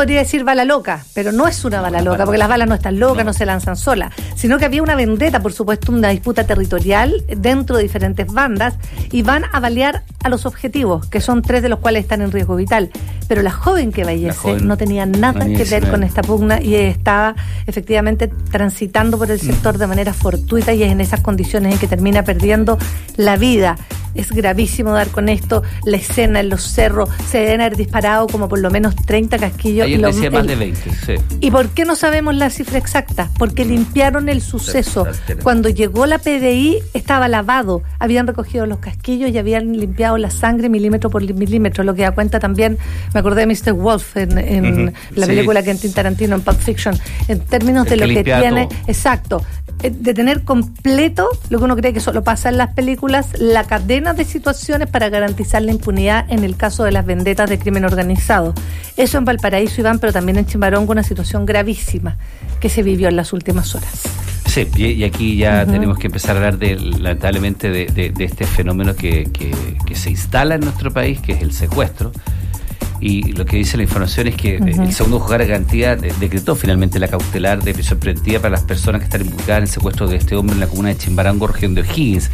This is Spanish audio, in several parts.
podría decir bala loca, pero no es una bala loca, porque las balas no están locas, no se lanzan solas, sino que había una vendetta, por supuesto, una disputa territorial dentro de diferentes bandas, y van a balear a los objetivos, que son 3 de los cuales están en riesgo vital. Pero la joven que fallece no tenía nada que ver con esta pugna y estaba efectivamente transitando por el sector de manera fortuita, y es en esas condiciones en que termina perdiendo la vida. Es gravísimo dar con esto. La escena en los cerros, se deben haber disparado como por lo menos 30 casquillos. Ayer decía más de 20, sí. ¿Y por qué no sabemos la cifra exacta? Porque limpiaron el suceso. Cuando llegó la PDI estaba lavado, habían recogido los casquillos y habían limpiado la sangre milímetro por milímetro, lo que da cuenta también, me acordé de Mr. Wolf en la película Quentin Tarantino en Pulp Fiction, en términos de lo que tiene, todo. Exacto, de tener completo lo que uno cree que solo pasa en las películas, la cadena de situaciones para garantizar la impunidad en el caso de las vendetas de crimen organizado. Eso en Valparaíso, Iván, pero también en Chimbarongo, una situación gravísima que se vivió en las últimas horas. Sí, y aquí ya tenemos que empezar a hablar lamentablemente de este fenómeno que se instala en nuestro país, que es el secuestro. Y lo que dice la información es que el segundo juzgado de garantía decretó finalmente la cautelar de prisión preventiva para las personas que están involucradas en el secuestro de este hombre en la comuna de Chimbarongo, región de O'Higgins.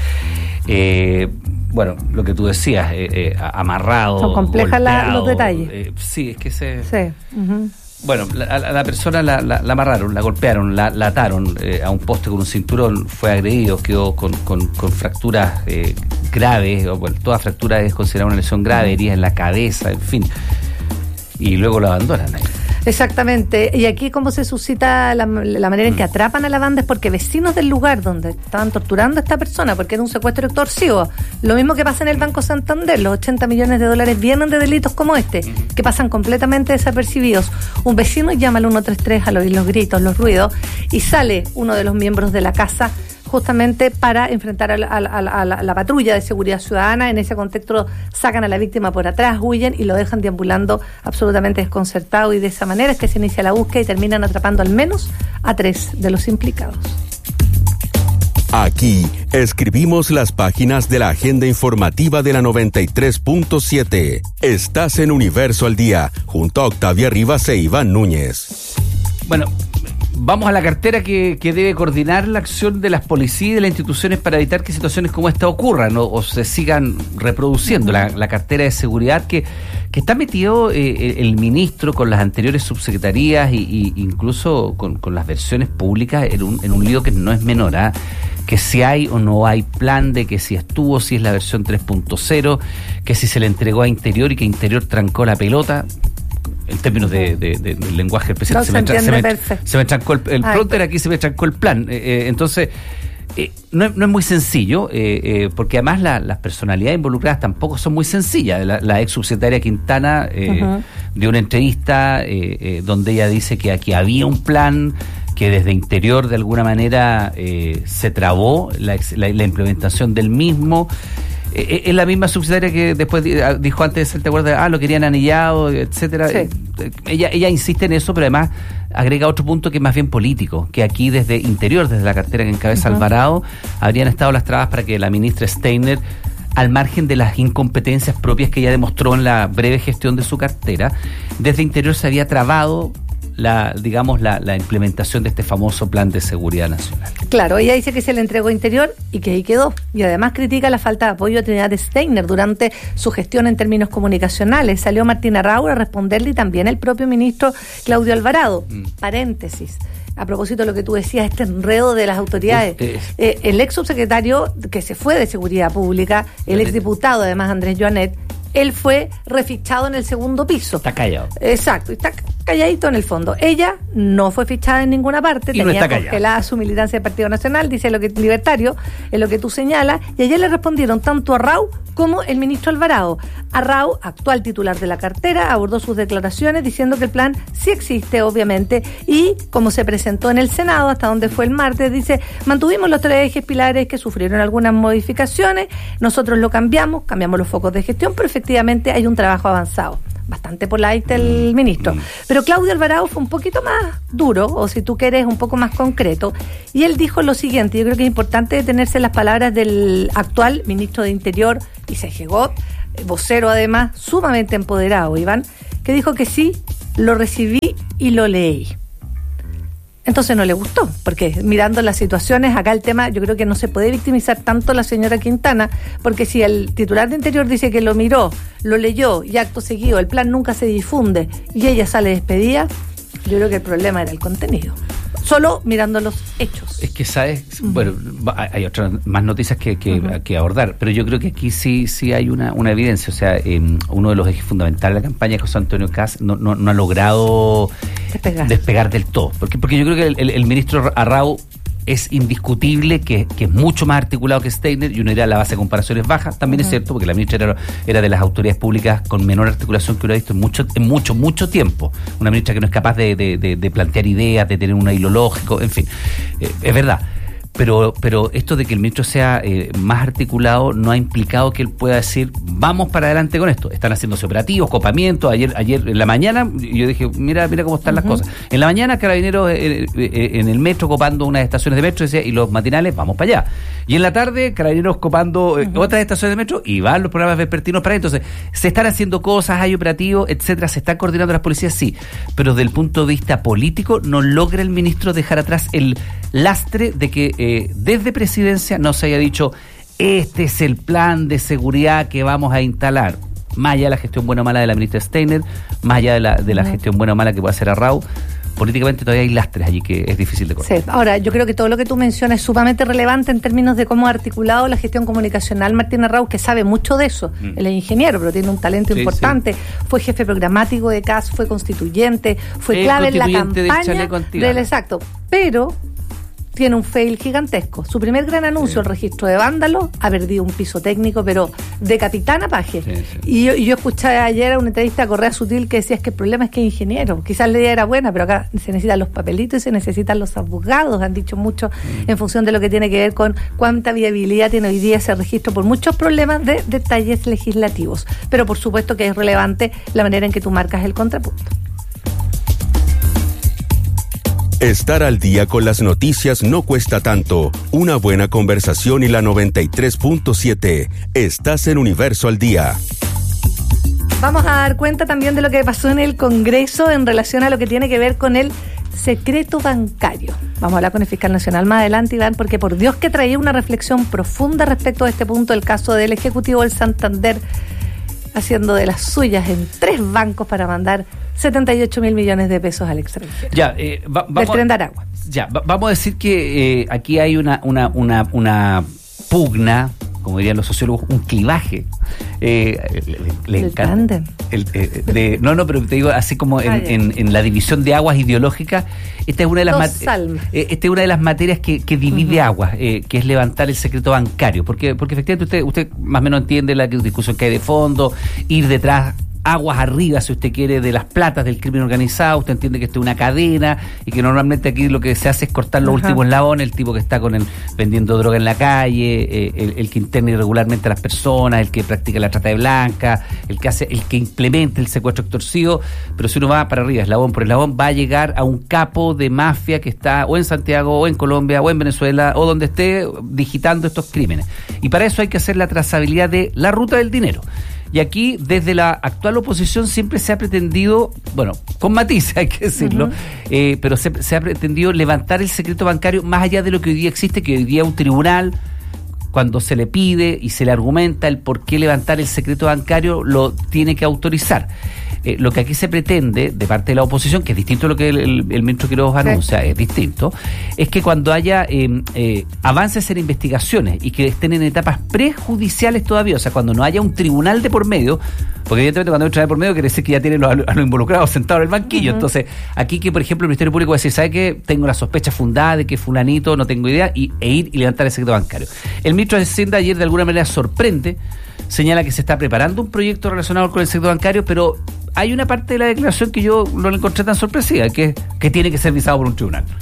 Bueno, lo que tú decías, amarrado. Son complejas los detalles. Sí, es que se... Sí. Bueno, a la persona la amarraron, la golpearon, la ataron a un poste con un cinturón, fue agredido, quedó con fracturas graves, bueno, toda fractura es considerada una lesión grave, heridas en la cabeza, en fin, y luego lo abandonan ahí. Exactamente, y aquí cómo se suscita la manera en que atrapan a la banda es porque vecinos del lugar donde estaban torturando a esta persona, porque era un secuestro extorsivo, lo mismo que pasa en el Banco Santander, los 80 millones de dólares vienen de delitos como este, que pasan completamente desapercibidos. Un vecino llama al 133 al oír los gritos, los ruidos, y sale uno de los miembros de la casa justamente para enfrentar a la patrulla de seguridad ciudadana. En ese contexto sacan a la víctima por atrás, huyen y lo dejan deambulando absolutamente desconcertado, y de esa manera es que se inicia la búsqueda y terminan atrapando al menos a 3 de los implicados. Aquí escribimos las páginas de la agenda informativa de la 93.7. Estás en Universo al Día, junto a Octavia Rivas e Iván Núñez. Bueno, vamos a la cartera que debe coordinar la acción de las policías y de las instituciones para evitar que situaciones como esta ocurran o se sigan reproduciendo. La cartera de seguridad que está metido el ministro con las anteriores subsecretarías y incluso con las versiones públicas en un lío que no es menor, ¿eh? Que si hay o no hay plan, de que si estuvo, si es la versión 3.0, que si se le entregó a Interior y que Interior trancó la pelota. En términos del lenguaje del presidente, se me trancó el pronter, aquí se me trancó el plan. Entonces, no es muy sencillo, porque además las personalidades involucradas tampoco son muy sencillas. La ex subsecretaria Quintana dio una entrevista donde ella dice que aquí había un plan, que desde Interior de alguna manera se trabó la implementación del mismo. Es la misma subsecretaria que después dijo antes, ¿te acuerdas? Lo querían anillado, etcétera. Sí. Ella insiste en eso, pero además agrega otro punto que es más bien político, que aquí desde Interior, desde la cartera que encabeza Alvarado, habrían estado las trabas para que la ministra Steiner, al margen de las incompetencias propias que ella demostró en la breve gestión de su cartera, desde Interior se había trabado la implementación de este famoso plan de seguridad nacional. Claro, ella dice que se le entregó a Interior y que ahí quedó, y además critica la falta de apoyo a Trinidad Steiner durante su gestión en términos comunicacionales. Salió Martín Arraura a responderle, y también el propio ministro Claudio Alvarado. Paréntesis, a propósito de lo que tú decías, este enredo de las autoridades. El ex subsecretario que se fue de Seguridad Pública, el ex diputado además Andrés Joanet, él fue refichado en el segundo piso. Está callado. Exacto, está calladito en el fondo. Ella no fue fichada en ninguna parte, y tenía congelada su militancia del Partido Nacional, dice lo que libertario, es lo que tú señalas, y ayer le respondieron tanto a Arrau como el ministro Alvarado. Arrau, actual titular de la cartera, abordó sus declaraciones diciendo que el plan sí existe, obviamente, y como se presentó en el Senado, hasta donde fue el martes, dice, mantuvimos los 3 ejes pilares que sufrieron algunas modificaciones, nosotros lo cambiamos los focos de gestión, pero efectivamente hay un trabajo avanzado. Bastante polite el ministro. Pero Claudio Alvarado fue un poquito más duro, o si tú quieres, un poco más concreto, y él dijo lo siguiente. Yo creo que es importante detenerse en las palabras del actual ministro de Interior, Isai Jegot, vocero además, sumamente empoderado, Iván, que dijo que sí, lo recibí y lo leí. Entonces no le gustó, porque mirando las situaciones, acá el tema, yo creo que no se puede victimizar tanto la señora Quintana, porque si el titular de Interior dice que lo miró, lo leyó y acto seguido el plan nunca se difunde y ella sale despedida, yo creo que el problema era el contenido. Solo mirando los hechos. Es que, ¿sabes? Bueno, hay otras más noticias que abordar, pero yo creo que aquí sí hay una evidencia. O sea, uno de los ejes fundamentales de la campaña es José Antonio Kast no ha logrado despegar del todo. Porque yo creo que el ministro Arrau es indiscutible que es mucho más articulado que Steiner, y uno dirá la base de comparación es baja. También es cierto, porque la ministra era de las autoridades públicas con menor articulación que uno ha visto en mucho tiempo. Una ministra que no es capaz de plantear ideas, de tener un hilo lógico, en fin, es verdad. Pero esto de que el ministro sea más articulado no ha implicado que él pueda decir vamos para adelante con esto. Están haciéndose operativos, copamientos. Ayer en la mañana yo dije mira cómo están las cosas. En la mañana Carabineros en el metro copando unas estaciones de metro, decía, y los matinales vamos para allá. Y en la tarde Carabineros copando otras estaciones de metro y van los programas vespertinos para ahí. Entonces se están haciendo cosas, hay operativos, etcétera, se están coordinando las policías, sí, pero desde el punto de vista político no logra el ministro dejar atrás el lastre de que desde presidencia no se haya dicho este es el plan de seguridad que vamos a instalar, más allá de la gestión buena o mala de la ministra Steiner, más allá de la gestión buena o mala que pueda hacer Arrau. Políticamente todavía hay lastres allí que es difícil de cortar. Sí. Ahora, yo creo que todo lo que tú mencionas es sumamente relevante en términos de cómo ha articulado la gestión comunicacional Martín Arrau, que sabe mucho de eso. Él es ingeniero, pero tiene un talento importante. Sí. Fue jefe programático de CAS, fue constituyente, fue clave en la campaña del exacto. Pero tiene un fail gigantesco. Su primer gran anuncio, el registro de vándalos, ha perdido un piso técnico, pero de capitán a paje. Y yo escuché ayer una entrevista a Correa Sutil que decía que el problema es que es ingeniero. Quizás la idea era buena, pero acá se necesitan los papelitos y se necesitan los abogados. Han dicho mucho en función de lo que tiene que ver con cuánta viabilidad tiene hoy día ese registro por muchos problemas de detalles legislativos. Pero por supuesto que es relevante la manera en que tú marcas el contrapunto. Estar al día con las noticias no cuesta tanto. Una buena conversación y la 93.7. Estás en Universo al Día. Vamos a dar cuenta también de lo que pasó en el Congreso en relación a lo que tiene que ver con el secreto bancario. Vamos a hablar con el fiscal nacional más adelante, Iván, porque por Dios que traía una reflexión profunda respecto a este punto, el caso del Ejecutivo del Santander haciendo de las suyas en 3 bancos para mandar 78.000 millones de pesos al extranjero. Ya, vamos, del Tren de Aragua. Ya, vamos a decir que aquí hay una pugna, como dirían los sociólogos, un clivaje. Le encanta. Pero te digo, así como en la división de aguas ideológicas, esta es una de las materias que divide aguas, que es levantar el secreto bancario, porque efectivamente usted más o menos entiende la discusión que hay de fondo, ir detrás aguas arriba, si usted quiere, de las platas del crimen organizado. Usted entiende que esto es una cadena y que normalmente aquí lo que se hace es cortar los últimos eslabones, el tipo que está vendiendo droga en la calle, el que interna irregularmente a las personas, el que practica la trata de blancas, el que implementa el secuestro extorsivo. Pero si uno va para arriba, eslabón por eslabón, va a llegar a un capo de mafia que está o en Santiago, o en Colombia, o en Venezuela, o donde esté digitando estos crímenes. Y para eso hay que hacer la trazabilidad de la ruta del dinero. Y aquí, desde la actual oposición, siempre se ha pretendido, bueno, con matices hay que decirlo, pero se ha pretendido levantar el secreto bancario más allá de lo que hoy día existe, que hoy día un tribunal, cuando se le pide y se le argumenta el por qué levantar el secreto bancario, lo tiene que autorizar. Lo que aquí se pretende, de parte de la oposición, que es distinto a lo que el ministro Quiroga anuncia, es distinto, es que cuando haya avances en investigaciones y que estén en etapas prejudiciales todavía, o sea, cuando no haya un tribunal de por medio, porque evidentemente cuando hay un tribunal de por medio quiere decir que ya tienen a los involucrados sentados en el banquillo. Entonces, aquí que, por ejemplo, el Ministerio Público va a decir, ¿sabe qué? Tengo la sospecha fundada de que fulanito, no tengo idea, e ir y levantar el secreto bancario. El ministro de Hacienda ayer de alguna manera sorprende, señala que se está preparando un proyecto relacionado con el sector bancario, pero hay una parte de la declaración que yo no la encontré tan sorpresiva, que tiene que ser visado por un tribunal.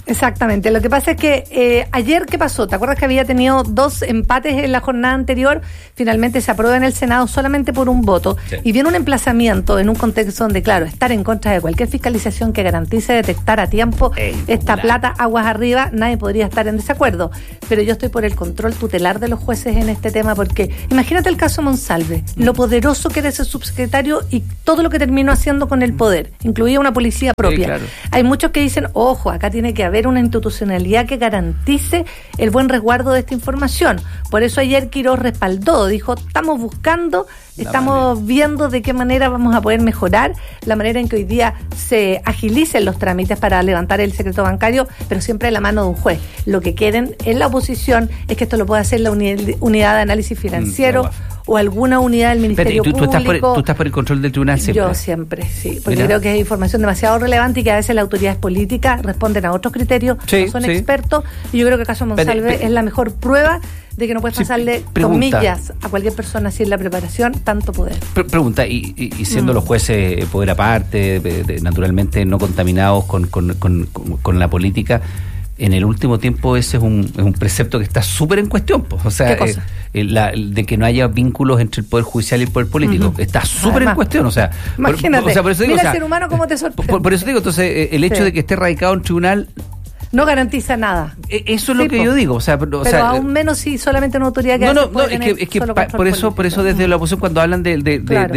Exactamente. Lo que pasa es que ayer, ¿qué pasó? ¿Te acuerdas que había tenido 2 empates en la jornada anterior? Finalmente se aprueba en el Senado solamente por un voto. Sí. Y viene un emplazamiento en un contexto donde, claro, estar en contra de cualquier fiscalización que garantice detectar a tiempo esta plata aguas arriba, nadie podría estar en desacuerdo. Pero yo estoy por el control tutelar de los jueces en este tema, porque imagínate el caso Monsalve, lo poderoso que era ese subsecretario y todo lo que terminó haciendo con el poder, incluía una policía propia. Sí, claro. Hay muchos que dicen, ojo, acá tiene que haber una institucionalidad que garantice el buen resguardo de esta información. Por eso ayer Quirós respaldó, dijo, estamos buscando, estamos viendo de qué manera vamos a poder mejorar la manera en que hoy día se agilicen los trámites para levantar el secreto bancario, pero siempre de la mano de un juez. Lo que quieren en la oposición es que esto lo pueda hacer la unidad de análisis financiero o alguna unidad del Ministerio Público. ¿Tú estás por el control del tribunal siempre? Yo siempre, sí, porque creo que es información demasiado relevante y que a veces las autoridades políticas responden a otros criterios, no son expertos, y yo creo que el caso Monsalve es la mejor prueba de que no puedes pasarle comillas a cualquier persona sin la preparación, tanto poder. Pregunta, y siendo los jueces poder aparte, naturalmente no contaminados con la política, en el último tiempo ese es un precepto que está súper en cuestión, pues. O sea, de que no haya vínculos entre el Poder Judicial y el Poder Político, está súper en cuestión, o sea, imagínate, por eso digo, mira el ser humano cómo te sorprende. Por eso digo, entonces, el hecho de que esté radicado en tribunal no garantiza nada. Eso es lo que yo digo, pero aún menos si solamente una autoridad que es que por eso desde la oposición, cuando hablan del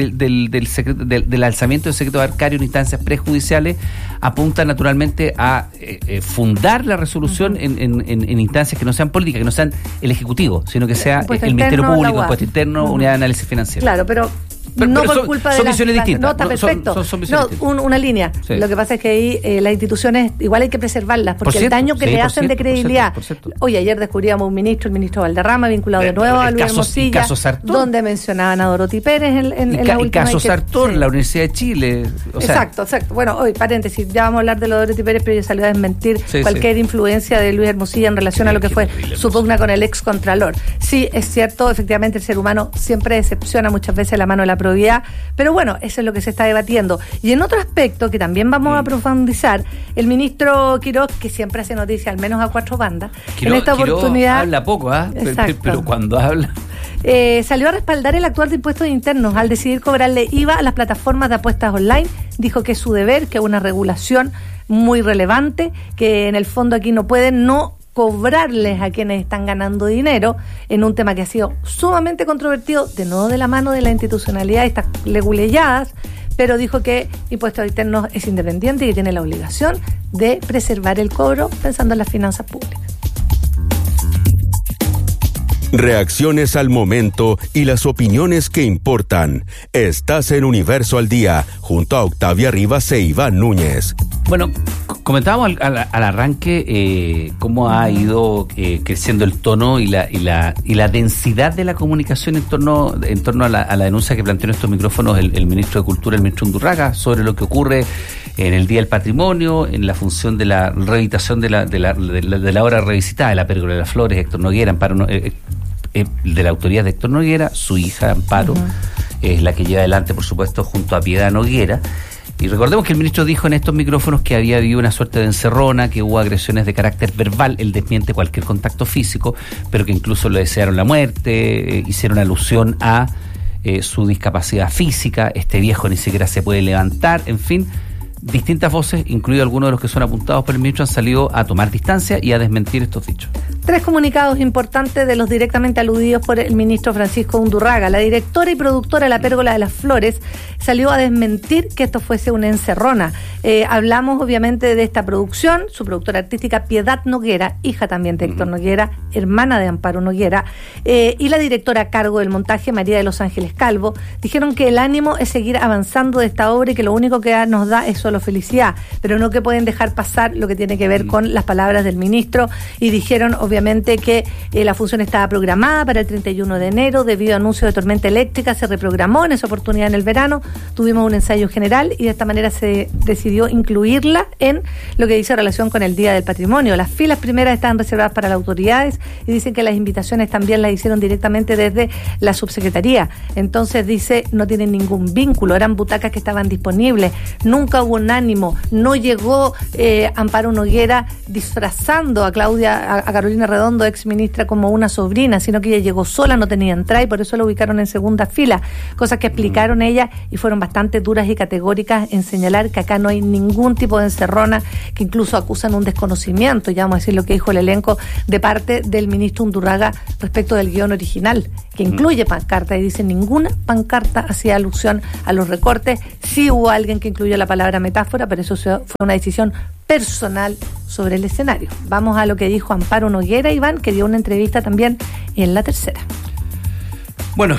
alzamiento del secreto bancario en instancias prejudiciales, apuntan naturalmente a fundar la resolución en instancias que no sean políticas, que no sean el Ejecutivo, sino que sea el Ministerio Público, Impuesto Interno, Unidad de Análisis Financiero. Claro, pero no por culpa de son visiones distintas. No, está perfecto. Son una línea. Sí. Lo que pasa es que ahí las instituciones igual hay que preservarlas, porque el daño que le hacen de credibilidad. Oye, ayer descubríamos un ministro, el ministro Valderrama, vinculado de nuevo a Luis Hermosilla, donde mencionaban a Dorothy Pérez en la última. El caso Sartor, la Universidad de Chile. Exacto. Bueno, hoy, paréntesis, ya vamos a hablar de lo de Dorothy Pérez, pero ella salió a desmentir cualquier influencia de Luis Hermosilla en relación a lo que fue su pugna con el ex contralor. Sí, es cierto, efectivamente el ser humano siempre decepciona muchas veces la mano de la probidad, pero bueno, eso es lo que se está debatiendo. Y en otro aspecto que también vamos a profundizar, el ministro Quirós, que siempre hace noticia al menos a 4 bandas, en esta oportunidad habla poco, pero cuando habla salió a respaldar el actuar de impuestos internos al decidir cobrarle IVA a las plataformas de apuestas online. Dijo que es su deber, que es una regulación muy relevante, que en el fondo aquí no pueden no cobrarles a quienes están ganando dinero en un tema que ha sido sumamente controvertido, de nuevo de la mano de la institucionalidad, estas leguleyadas, pero dijo que Impuestos Internos es independiente y que tiene la obligación de preservar el cobro pensando en las finanzas públicas. Reacciones al momento y las opiniones que importan. Estás en Universo al Día, junto a Octavia Rivas e Iván Núñez. Bueno, comentábamos al arranque cómo ha ido creciendo el tono y la densidad de la comunicación en torno a la denuncia que planteó en estos micrófonos el ministro de Cultura, el ministro Undurraga, sobre lo que ocurre en el Día del Patrimonio, en la función de la reeditación de la obra revisitada de La Pérgola de las Flores, Héctor Noguera, Amparo, de la autoría de Héctor Noguera, su hija Amparo es la que lleva adelante, por supuesto, junto a Piedad Noguera. Y recordemos que el ministro dijo en estos micrófonos que había habido una suerte de encerrona, que hubo agresiones de carácter verbal, él desmiente cualquier contacto físico, pero que incluso le desearon la muerte, hicieron alusión a su discapacidad física, este viejo ni siquiera se puede levantar, en fin. Distintas voces, incluido algunos de los que son apuntados por el ministro, han salido a tomar distancia y a desmentir estos dichos. 3 comunicados importantes de los directamente aludidos por el ministro Francisco Undurraga. La directora y productora de La Pérgola de las Flores salió a desmentir que esto fuese una encerrona. Hablamos obviamente de esta producción, su productora artística Piedad Noguera, hija también de Héctor Noguera, hermana de Amparo Noguera, y la directora a cargo del montaje, María de los Ángeles Calvo, dijeron que el ánimo es seguir avanzando de esta obra y que lo único que nos da es solo felicidad, pero no que pueden dejar pasar lo que tiene que ver con las palabras del ministro, y dijeron obviamente obviamente que la función estaba programada para el 31 de enero, debido a anuncio de tormenta eléctrica, se reprogramó en esa oportunidad en el verano, tuvimos un ensayo general y de esta manera se decidió incluirla en lo que dice relación con el Día del Patrimonio. Las filas primeras estaban reservadas para las autoridades y dicen que las invitaciones también las hicieron directamente desde la subsecretaría. Entonces dice, no tienen ningún vínculo, eran butacas que estaban disponibles, nunca hubo un ánimo, no llegó Amparo Noguera disfrazando a Carolina Redondo, ex ministra, como una sobrina, sino que ella llegó sola, no tenía entrada y por eso la ubicaron en segunda fila, cosas que explicaron ella y fueron bastante duras y categóricas en señalar que acá no hay ningún tipo de encerrona, que incluso acusan un desconocimiento, ya vamos a decir lo que dijo el elenco, de parte del ministro Undurraga respecto del guión original, que incluye pancarta, y dice ninguna pancarta hacía alusión a los recortes. Sí hubo alguien que incluyó la palabra metáfora, pero eso fue una decisión personal sobre el escenario. Vamos a lo que dijo Amparo Noguera, Iván, que dio una entrevista también en La Tercera. Bueno,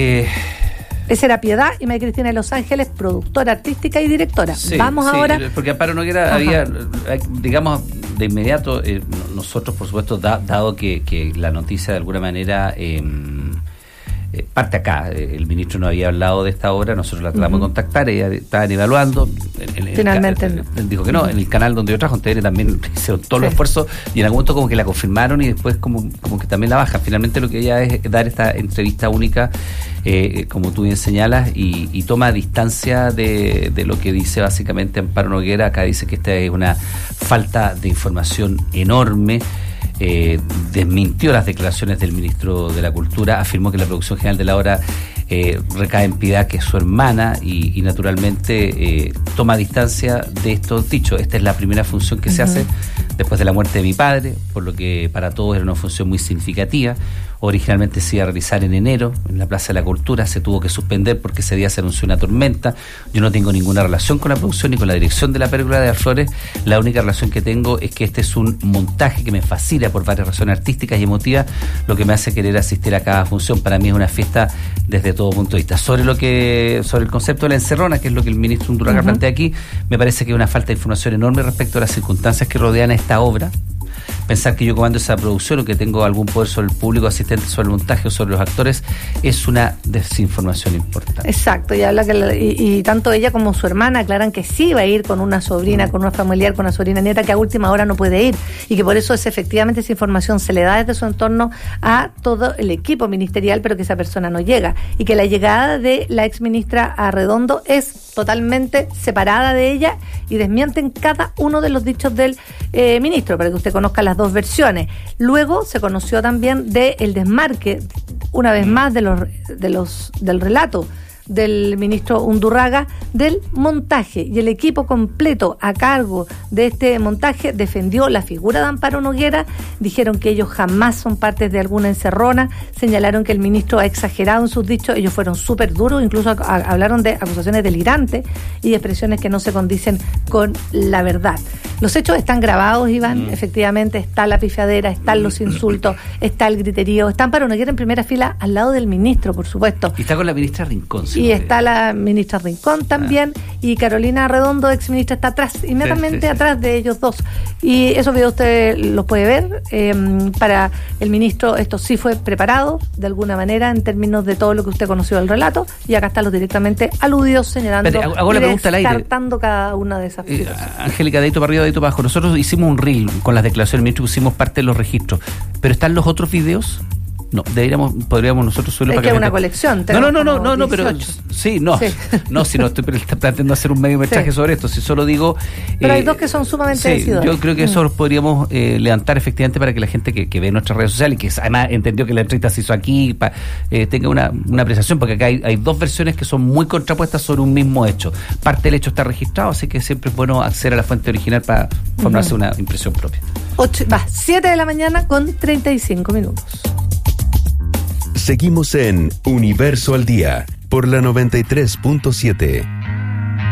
esa era Piedad y María Cristina de Los Ángeles, productora artística y directora. Sí, Vamos ahora. Porque Amparo Noguera había, digamos, de inmediato, nosotros, por supuesto, dado que la noticia de alguna manera parte acá, el ministro no había hablado de esta obra, nosotros la tratamos de contactar, ella estaban evaluando. Finalmente no. Dijo que no, en el canal donde yo trabajo, en TN también hicieron todos los esfuerzos y en algún momento como que la confirmaron y después como que también la bajan. Finalmente lo que ella es dar esta entrevista única, como tú bien señalas, y toma distancia de lo que dice básicamente Amparo Noguera. Acá dice que esta es una falta de información enorme. Desmintió las declaraciones del ministro de la Cultura, afirmó que la producción general de la obra recae en Piedad, que es su hermana, y naturalmente toma distancia de estos dichos. Esta es la primera función que se hace después de la muerte de mi padre, por lo que para todos era una función muy significativa. Originalmente se iba a realizar en enero en la Plaza de la Cultura, se tuvo que suspender porque ese día se anunció una tormenta. Yo no tengo ninguna relación con la producción ni con la dirección de la Pérgola de las Flores. La única relación que tengo es que este es un montaje que me fascina por varias razones artísticas y emotivas, lo que me hace querer asistir a cada función. Para mí es una fiesta desde todo punto de vista. Sobre el concepto de la encerrona, que es lo que el ministro Undurraga plantea aquí, me parece que es una falta de información enorme respecto a las circunstancias que rodean a esta obra. Pensar que yo comando esa producción o que tengo algún poder sobre el público asistente, sobre el montaje o sobre los actores, es una desinformación importante. Exacto, y habla y tanto ella como su hermana aclaran que sí va a ir con una sobrina, con una familiar, con una sobrina nieta, que a última hora no puede ir, y que por eso efectivamente esa información se le da desde su entorno a todo el equipo ministerial, pero que esa persona no llega, y que la llegada de la exministra Arredondo es totalmente separada de ella y desmienten cada uno de los dichos del ministro, para que usted conozca las dos versiones. Luego se conoció también del desmarque, una vez más, del relato del ministro Undurraga del montaje, y el equipo completo a cargo de este montaje defendió la figura de Amparo Noguera, dijeron que ellos jamás son parte de alguna encerrona, señalaron que el ministro ha exagerado en sus dichos, ellos fueron súper duros, incluso hablaron de acusaciones delirantes y expresiones que no se condicen con la verdad. Los hechos están grabados, Iván, efectivamente está la pifiadera, están los insultos, está el griterío, está Amparo Noguera en primera fila al lado del ministro, por supuesto. Y está con la ministra Rincón. Y está la ministra Rincón también, y Carolina Redondo, ex ministra, está atrás, inmediatamente atrás de ellos dos. Y esos videos usted los puede ver. Para el ministro esto sí fue preparado, de alguna manera, en términos de todo lo que usted conoció del relato, y acá están los directamente aludidos, señalando y descartando cada una de esas figuras. Angélica, dedito para arriba, dedito para abajo. Nosotros hicimos un reel con las declaraciones del ministro, pusimos parte de los registros, pero ¿están los otros videos? No, podríamos nosotros subirlo. Es que es una colección. No, pero sí, no, si no estoy tratando de hacer un mediometraje sobre esto, si solo digo. Pero hay dos que son sumamente decidores. Yo creo que eso lo podríamos levantar efectivamente para que la gente que ve nuestras redes sociales y que además entendió que la entrevista se hizo aquí, tenga una apreciación, porque acá hay dos versiones que son muy contrapuestas sobre un mismo hecho. Parte del hecho está registrado, así que siempre es bueno acceder a la fuente original para formarse una impresión propia. 7 de la mañana con 35 minutos. Seguimos en Universo al Día por la 93.7.